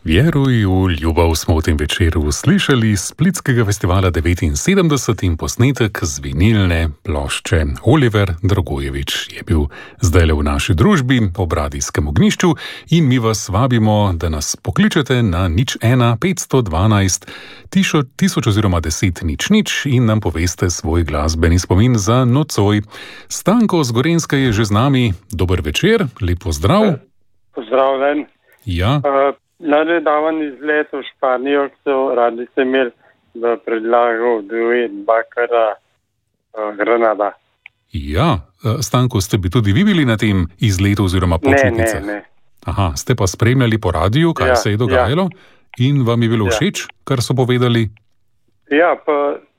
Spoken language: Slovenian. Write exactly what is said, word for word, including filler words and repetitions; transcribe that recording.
Vjeruj v ljubav smo v tem večeru slišali z Splitskega festivala devetinsedemdeset in posnetek z vinilne plošče. Oliver Dragojevič je bil zdajle v naši družbi ob radijskem ognjišču in mi vas vabimo, da nas pokličete na nič ena petsto dvanajst tisoč oziroma deset nič nič in nam poveste svoj glasbeni spomin za nocoj. Stanko z Gorenjska je že z nami. Dober večer, lep pozdrav. Pozdravljen. Ja. Uh, Na nedaven izlet v Španijo so radi se imeli v predlagu duet Bakara uh, Granada. Ja, Stanko, ste bi tudi vi bili na tem izletu oziroma počitnicah? Ne, ne, ne. Aha, ste pa spremljali po radiju, kaj Ja, se je dogajalo? ja. In vam je bilo Ja. všeč, kar so povedali? Ja, pa